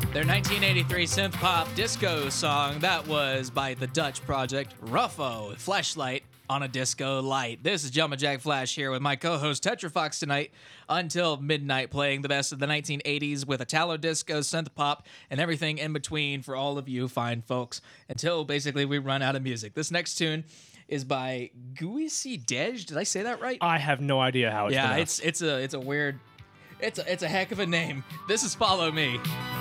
Their 1983 synth pop disco song that was by the Dutch project Ruffo, Flashlight on a Disco Light. This is Jumpin' Jack Flash here with my co-host Tetrafox tonight until midnight, playing the best of the 1980s with Italo disco, synth pop, and everything in between for all of you fine folks until basically we run out of music. This next tune is by Guisi Dej. Did I say that right? I have no idea how it's pronounced. It's a weird, it's a heck of a name. This is Follow Me.